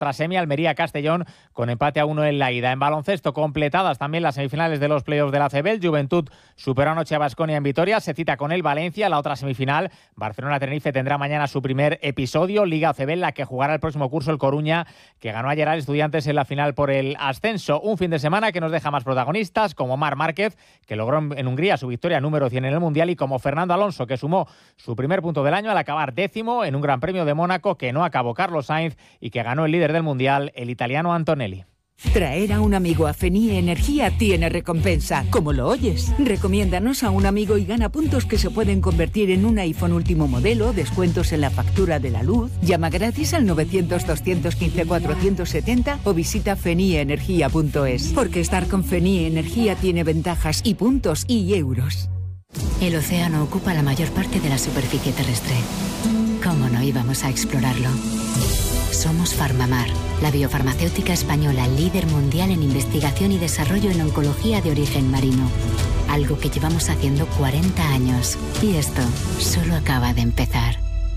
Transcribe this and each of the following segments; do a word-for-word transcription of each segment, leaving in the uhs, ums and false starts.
otra semi, Almería-Castellón, con empate a uno en la ida. En baloncesto, completadas también las semifinales de los playoffs de la A C B. El Juventud superó anoche a Baskonia en Vitoria, se cita con el Valencia. La otra semifinal, Barcelona-Tenerife, tendrá mañana su primer episodio. Liga A C B, en la que jugará el próximo curso el Coruña, que ganó ayer al Estudiantes en la final por el ascenso. Un fin de semana que nos deja más protagonistas, como Marc Márquez, que logró en Hungría su victoria número cien en el Mundial, y como Fernando Alonso, que sumó su primer punto del año al acabar décimo en un Gran Premio de Mónaco que no acabó Carlos Sainz y que ganó el líder del Mundial, el italiano Antonelli. Traer a un amigo a Fenie Energía tiene recompensa, como lo oyes. Recomiéndanos a un amigo y gana puntos que se pueden convertir en un iPhone último modelo, descuentos en la factura de la luz. Llama gratis al novecientos, doscientos quince, cuatrocientos setenta o visita fenie energía punto es. Porque estar con Fenie Energía tiene ventajas y puntos y euros. El océano ocupa la mayor parte de la superficie terrestre. ¿Cómo no íbamos a explorarlo? Somos Farmamar, la biofarmacéutica española líder mundial en investigación y desarrollo en oncología de origen marino. Algo que llevamos haciendo cuarenta años. Y esto solo acaba de empezar.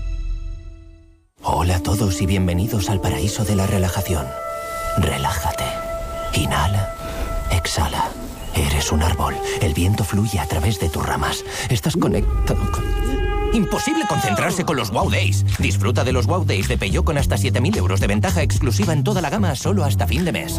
Hola a todos y bienvenidos al paraíso de la relajación. Relájate. Inhala. Exhala. Eres un árbol. El viento fluye a través de tus ramas. Estás conectado con... Imposible concentrarse con los Wow Days. Disfruta de los Wow Days de Peugeot con hasta siete mil euros de ventaja exclusiva en toda la gama solo hasta fin de mes.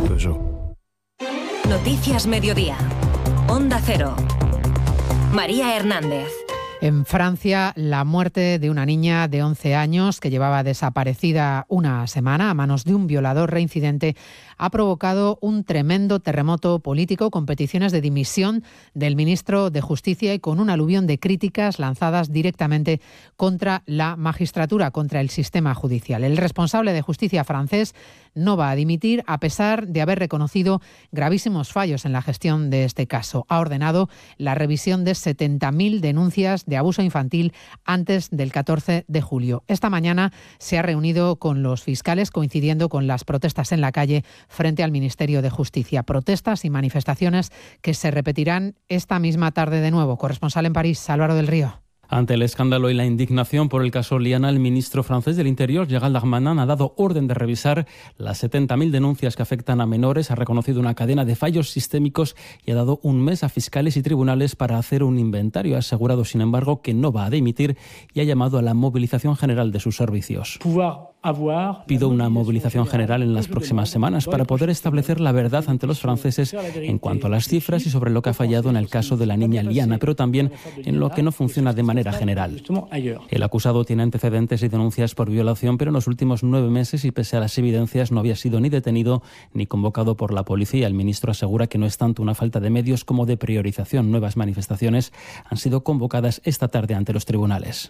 Noticias Mediodía. Onda Cero. María Hernández. En Francia, la muerte de una niña de once años que llevaba desaparecida una semana a manos de un violador reincidente ha provocado un tremendo terremoto político, con peticiones de dimisión del ministro de Justicia y con un aluvión de críticas lanzadas directamente contra la magistratura, contra el sistema judicial. El responsable de justicia francés no va a dimitir a pesar de haber reconocido gravísimos fallos en la gestión de este caso. Ha ordenado la revisión de setenta mil denuncias de abuso infantil antes del catorce de julio. Esta mañana se ha reunido con los fiscales, coincidiendo con las protestas en la calle frente al Ministerio de Justicia. Protestas y manifestaciones que se repetirán esta misma tarde de nuevo. Corresponsal en París, Álvaro del Río. Ante el escándalo y la indignación por el caso Liana, el ministro francés del Interior, Gérald Darmanin, ha dado orden de revisar las setenta mil denuncias que afectan a menores, ha reconocido una cadena de fallos sistémicos y ha dado un mes a fiscales y tribunales para hacer un inventario. Ha asegurado, sin embargo, que no va a dimitir y ha llamado a la movilización general de sus servicios. Pido una movilización general en las próximas semanas para poder establecer la verdad ante los franceses en cuanto a las cifras y sobre lo que ha fallado en el caso de la niña Liana, pero también en lo que no funciona de manera general. El acusado tiene antecedentes y denuncias por violación, pero en los últimos nueve meses y pese a las evidencias no había sido ni detenido ni convocado por la policía. El ministro asegura que no es tanto una falta de medios como de priorización. Nuevas manifestaciones han sido convocadas esta tarde ante los tribunales.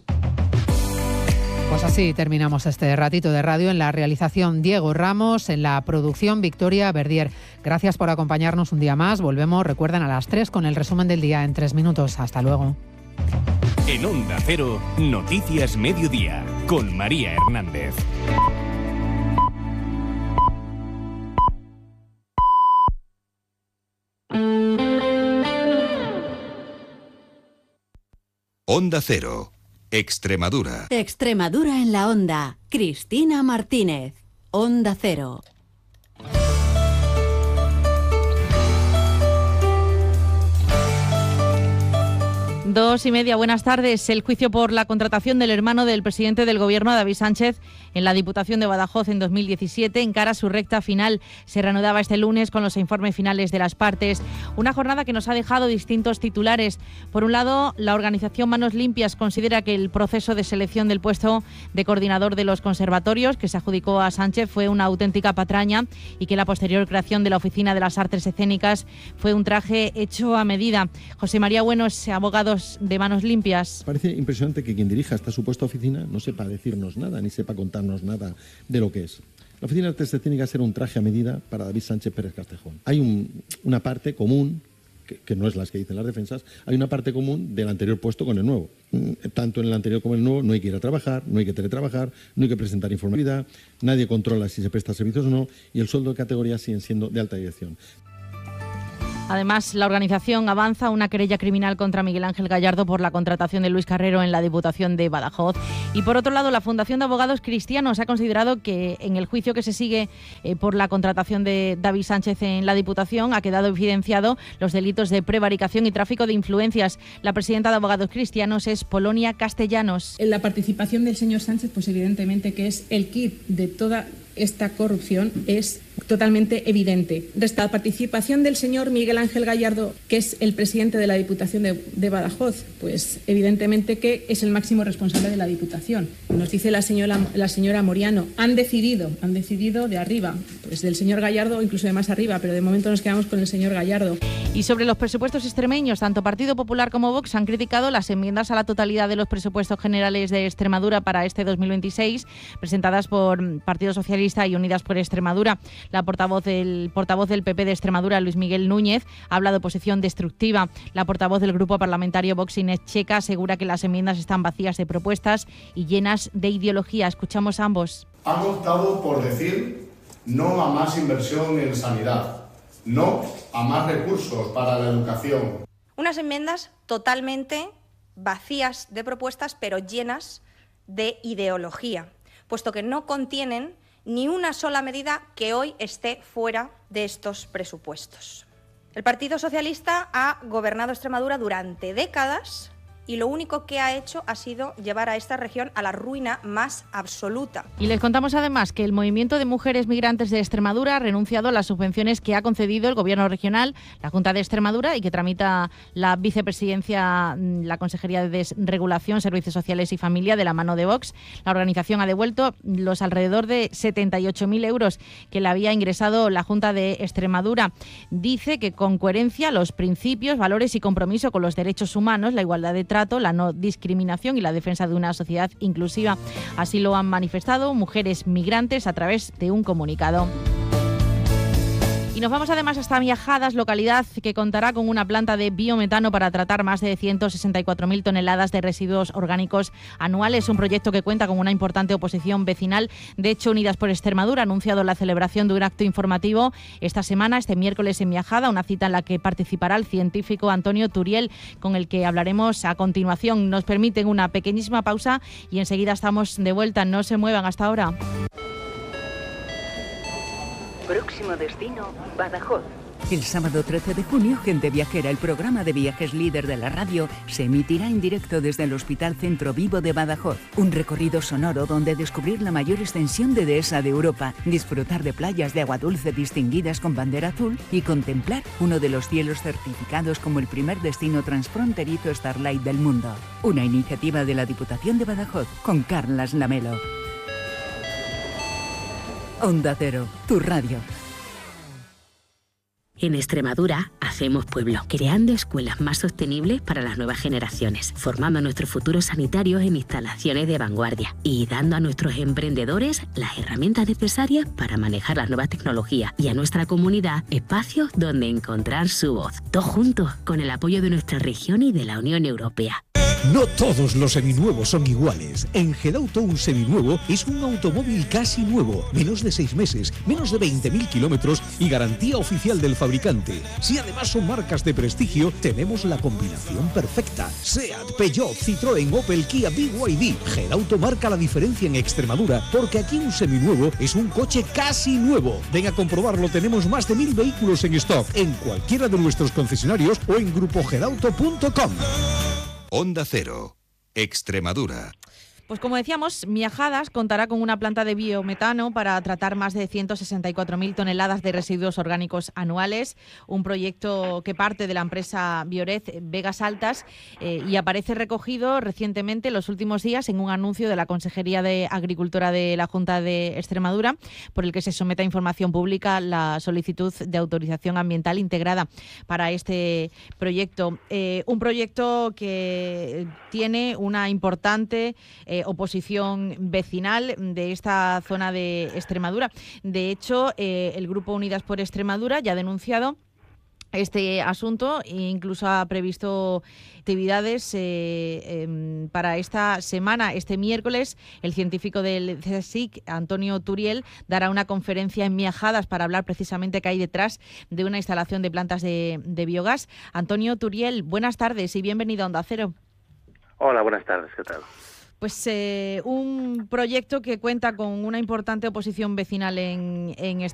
Pues así terminamos este ratito de radio. En la realización, Diego Ramos; en la producción, Victoria Verdier. Gracias por acompañarnos un día más. Volvemos, recuerden, a las tres con el resumen del día en tres minutos. Hasta luego. En Onda Cero, Noticias Mediodía, con María Hernández. Onda Cero, Extremadura. Extremadura en la onda. Cristina Martínez. Onda Cero. Dos y media, buenas tardes. El juicio por la contratación del hermano del presidente del Gobierno, David Sánchez, en la Diputación de Badajoz en dos mil diecisiete, encara su recta final. Se reanudaba este lunes con los informes finales de las partes. Una jornada que nos ha dejado distintos titulares. Por un lado, la organización Manos Limpias considera que el proceso de selección del puesto de coordinador de los conservatorios que se adjudicó a Sánchez fue una auténtica patraña y que la posterior creación de la Oficina de las Artes Escénicas fue un traje hecho a medida. José María Bueno es abogado de Manos Limpias. Parece impresionante que quien dirija esta supuesta oficina no sepa decirnos nada, ni sepa contarnos nada de lo que es. La Oficina de Artes Escénicas era un traje a medida para David Sánchez Pérez Castejón. Hay un, una parte común, que, que no es las que dicen las defensas, hay una parte común del anterior puesto con el nuevo. Tanto en el anterior como en el nuevo no hay que ir a trabajar, no hay que teletrabajar, no hay que presentar informatividad, nadie controla si se presta servicios o no, y el sueldo de categoría siguen siendo de alta dirección. Además, la organización avanza una querella criminal contra Miguel Ángel Gallardo por la contratación de Luis Carrero en la Diputación de Badajoz. Y por otro lado, la Fundación de Abogados Cristianos ha considerado que en el juicio que se sigue eh, por la contratación de David Sánchez en la Diputación ha quedado evidenciado los delitos de prevaricación y tráfico de influencias. La presidenta de Abogados Cristianos es Polonia Castellanos. En la participación del señor Sánchez, pues evidentemente que es el kit de toda esta corrupción, es totalmente evidente. La participación del señor Miguel Ángel Gallardo, que es el presidente de la Diputación de, de Badajoz, pues evidentemente que es el máximo responsable de la Diputación. Nos dice la señora, la señora Moriano, han decidido, han decidido de arriba, pues del señor Gallardo o incluso de más arriba, pero de momento nos quedamos con el señor Gallardo. Y sobre los presupuestos extremeños, tanto Partido Popular como Vox han criticado las enmiendas a la totalidad de los presupuestos generales de Extremadura para este dos mil veintiséis, presentadas por Partido Socialista y Unidas por Extremadura. La portavoz del portavoz del P P de Extremadura, Luis Miguel Núñez, habla de oposición destructiva. La portavoz del grupo parlamentario Vox, Inés Checa, asegura que las enmiendas están vacías de propuestas y llenas de ideología. Escuchamos a ambos. Han optado por decir no a más inversión en sanidad, no a más recursos para la educación. Unas enmiendas totalmente vacías de propuestas, pero llenas de ideología, puesto que no contienen ni una sola medida que hoy esté fuera de estos presupuestos. El Partido Socialista ha gobernado Extremadura durante décadas y lo único que ha hecho ha sido llevar a esta región a la ruina más absoluta. Y les contamos además que el Movimiento de Mujeres Migrantes de Extremadura ha renunciado a las subvenciones que ha concedido el Gobierno regional, la Junta de Extremadura, y que tramita la vicepresidencia, la Consejería de Desregulación, Servicios Sociales y Familia, de la mano de Vox. La organización ha devuelto los alrededor de setenta y ocho mil euros que le había ingresado la Junta de Extremadura. Dice que con coherencia los principios, valores y compromiso con los derechos humanos, la igualdad de trato, la no discriminación y la defensa de una sociedad inclusiva. Así lo han manifestado mujeres migrantes a través de un comunicado. Y nos vamos además hasta Miajadas, localidad que contará con una planta de biometano para tratar más de ciento sesenta y cuatro mil toneladas de residuos orgánicos anuales. Un proyecto que cuenta con una importante oposición vecinal. De hecho, Unidas por Extremadura ha anunciado la celebración de un acto informativo esta semana, este miércoles en Miajada, una cita en la que participará el científico Antonio Turiel, con el que hablaremos a continuación. Nos permiten una pequeñísima pausa y enseguida estamos de vuelta. No se muevan hasta ahora. Próximo destino, Badajoz. El sábado trece de junio, Gente Viajera, el programa de viajes líder de la radio, se emitirá en directo desde el Hospital Centro Vivo de Badajoz. Un recorrido sonoro donde descubrir la mayor extensión de dehesa de Europa, disfrutar de playas de agua dulce distinguidas con bandera azul y contemplar uno de los cielos certificados como el primer destino transfronterizo Starlight del mundo. Una iniciativa de la Diputación de Badajoz con Carlas Lamelo. Onda Cero, tu radio. En Extremadura hacemos pueblo, creando escuelas más sostenibles para las nuevas generaciones, formando a nuestros futuros sanitarios en instalaciones de vanguardia y dando a nuestros emprendedores las herramientas necesarias para manejar las nuevas tecnologías y a nuestra comunidad espacios donde encontrar su voz. Todos juntos, con el apoyo de nuestra región y de la Unión Europea. No todos los seminuevos son iguales. En Gedauto un seminuevo es un automóvil casi nuevo, menos de seis meses, menos de veinte mil kilómetros y garantía oficial del fabricante. Si además son marcas de prestigio, tenemos la combinación perfecta. SEAT, Peugeot, Citroën, Opel, Kia, B Y D. Gedauto marca la diferencia en Extremadura, porque aquí un seminuevo es un coche casi nuevo. Ven a comprobarlo, tenemos más de mil vehículos en stock, en cualquiera de nuestros concesionarios o en grupo gedauto punto com. Onda Cero, Extremadura. Pues como decíamos, Miajadas contará con una planta de biometano para tratar más de ciento sesenta y cuatro mil toneladas de residuos orgánicos anuales, un proyecto que parte de la empresa Biored Vegas Altas eh, y aparece recogido recientemente en los últimos días en un anuncio de la Consejería de Agricultura de la Junta de Extremadura, por el que se somete a información pública la solicitud de autorización ambiental integrada para este proyecto. Eh, un proyecto que tiene una importante eh, oposición vecinal de esta zona de Extremadura. De hecho, eh, el Grupo Unidas por Extremadura ya ha denunciado este asunto e incluso ha previsto actividades eh, eh, para esta semana. Este miércoles, el científico del C S I C, Antonio Turiel, dará una conferencia en Miajadas para hablar precisamente qué hay detrás de una instalación de plantas de, de biogás. Antonio Turiel, buenas tardes y bienvenido a Onda Cero. Hola, buenas tardes, ¿qué tal? Pues eh, un proyecto que cuenta con una importante oposición vecinal en, en esta